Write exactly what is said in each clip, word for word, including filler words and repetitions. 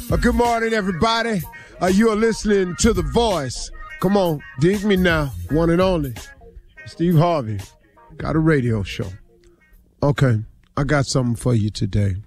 Uh, good morning, everybody. Uh, you are listening to The Voice. Come on, dig me now. One and only. Steve Harvey. Got a radio show. Okay, I got something for you today.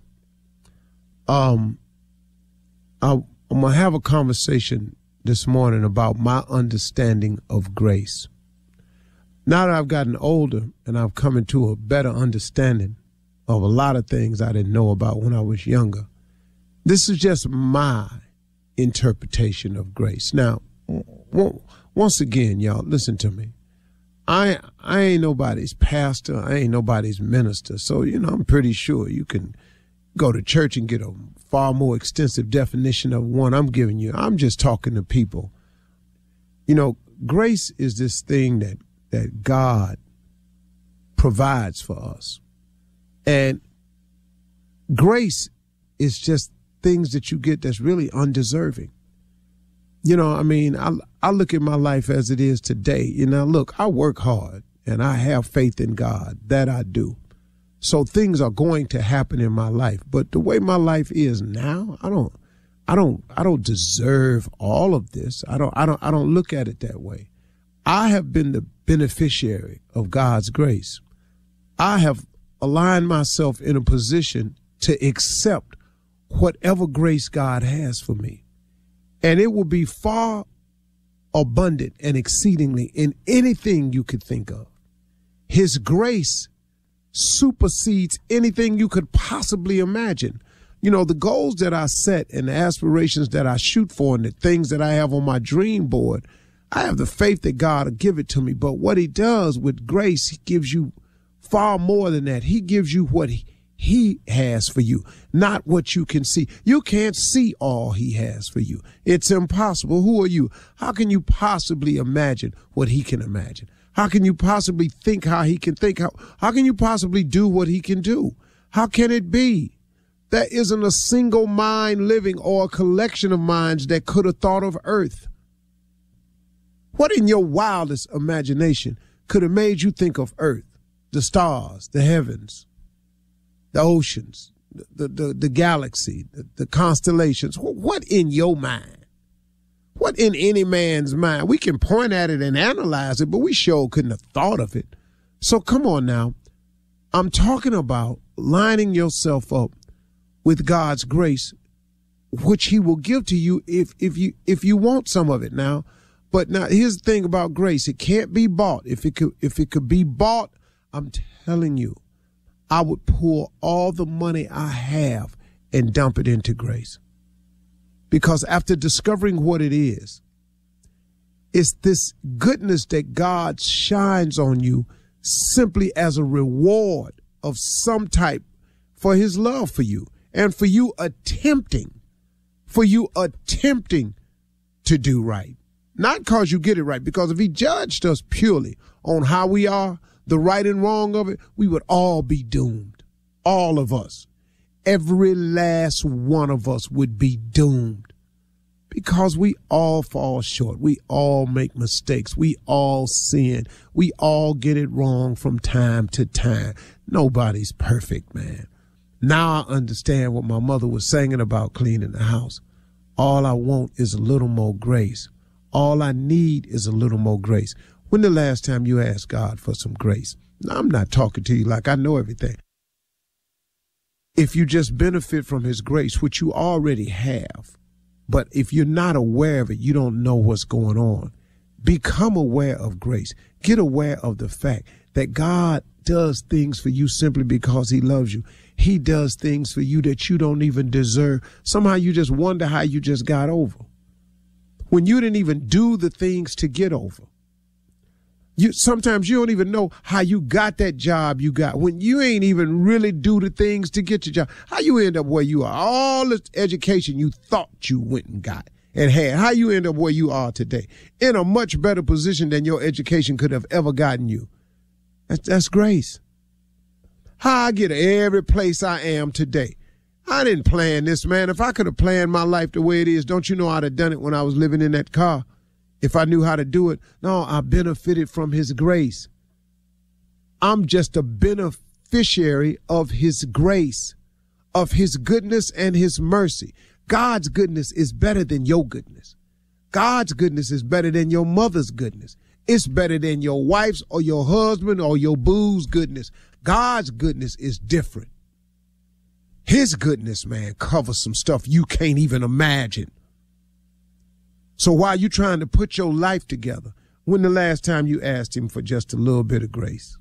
Um, I, I'm going to have a conversation this morning about my understanding of grace. Now that I've gotten older and I've come into a better understanding of a lot of things I didn't know about when I was younger, this is just my interpretation of grace. Now, once again, y'all, listen to me. I I ain't nobody's pastor. I ain't nobody's minister. So, you know, I'm pretty sure you can go to church and get a far more extensive definition of one I'm giving you. I'm just talking to people. You know, grace is this thing that, that God provides for us. And grace is just things that you get that's really undeserving. You know, I mean, I, I look at my life as it is today. You know, look, I work hard and I have faith in God. That I do. So things are going to happen in my life. But the way my life is now, I don't, I don't, I don't deserve all of this. I don't, I don't, I don't look at it that way. I have been the beneficiary of God's grace. I have aligned myself in a position to accept whatever grace God has for me. And it will be far abundant and exceedingly in anything you could think of. His grace supersedes anything you could possibly imagine. You know, the goals that I set and the aspirations that I shoot for and the things that I have on my dream board, I have the faith that God will give it to me. But what he does with grace, he gives you far more than that. He gives you what he He has for you, not what you can see. You can't see all he has for you. It's impossible. Who are you? How can you possibly imagine what he can imagine? How can you possibly think how he can think? How, how can you possibly do what he can do? How can it be? There isn't a single mind living or a collection of minds that could have thought of earth. What in your wildest imagination could have made you think of earth, the stars, the heavens, the oceans, the, the, the galaxy, the, the constellations? What in your mind? What in any man's mind? We can point at it and analyze it, but we sure couldn't have thought of it. So come on now. I'm talking about lining yourself up with God's grace, which he will give to you if, if you, if you want some of it now. But now here's the thing about grace. It can't be bought. If it could, if it could be bought, I'm telling you, I would pour all the money I have and dump it into grace. Because after discovering what it is, it's this goodness that God shines on you simply as a reward of some type for his love for you and for you attempting, for you attempting to do right. Not because you get it right, because if he judged us purely on how we are, the right and wrong of it, we would all be doomed. All of us. Every last one of us would be doomed because we all fall short. We all make mistakes. We all sin. We all get it wrong from time to time. Nobody's perfect, man. Now I understand what my mother was singing about cleaning the house. All I want is a little more grace. All I need is a little more grace. When the last time you asked God for some grace? Now, I'm not talking to you like I know everything. If you just benefit from his grace, which you already have, but if you're not aware of it, you don't know what's going on. Become aware of grace. Get aware of the fact that God does things for you simply because he loves you. He does things for you that you don't even deserve. Somehow you just wonder how you just got over when you didn't even do the things to get over. You, sometimes you don't even know how you got that job you got when you ain't even really do the things to get your job. How you end up where you are? All the education you thought you went and got and had. How you end up where you are today in a much better position than your education could have ever gotten you. That's, that's grace. How I get every place I am today. I didn't plan this, man. If I could have planned my life the way it is, don't you know I'd have done it when I was living in that car? If I knew how to do it. No, I benefited from his grace. I'm just a beneficiary of his grace, of his goodness and his mercy. God's goodness is better than your goodness. God's goodness is better than your mother's goodness. It's better than your wife's or your husband or your boo's goodness. God's goodness is different. His goodness, man, covers some stuff you can't even imagine. So while you're trying to put your life together, when the last time you asked him for just a little bit of grace?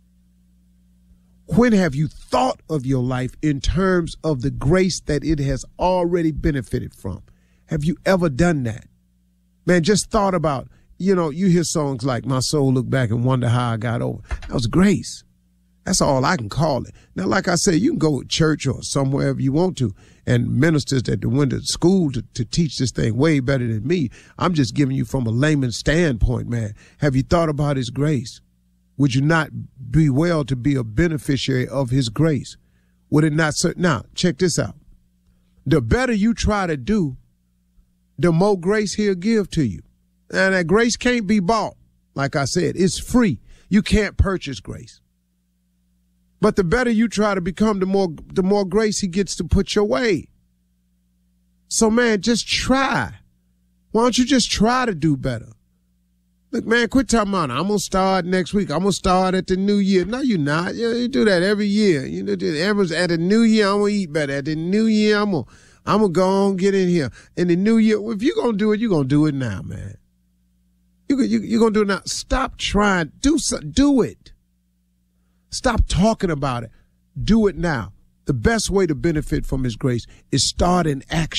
When have you thought of your life in terms of the grace that it has already benefited from? Have you ever done that? Man, just thought about, you know, you hear songs like My Soul Look Back and Wonder How I Got Over. That was grace. That's all I can call it. Now, like I say, you can go to church or somewhere if you want to, and ministers that went to school to, to teach this thing way better than me. I'm just giving you from a layman's standpoint, man. Have you thought about his grace? Would you not be well to be a beneficiary of his grace? Would it not? Now, check this out. The better you try to do, the more grace he'll give to you. And that grace can't be bought. Like I said, it's free. You can't purchase grace. But the better you try to become, the more the more grace he gets to put your way. So, man, just try. Why don't you just try to do better? Look, man, quit talking about, I'm going to start next week. I'm going to start at the new year. No, you're not. You, you do that every year. You know, everyone's at the new year, I'm going to eat better. At the new year, I'm going to I'm gonna go on, get in here. In the new year, if you're going to do it, you're going to do it now, man. You, you, you're going to do it now. Stop trying. Do, so, do it. Stop talking about it. Do it now. The best way to benefit from his grace is start in action.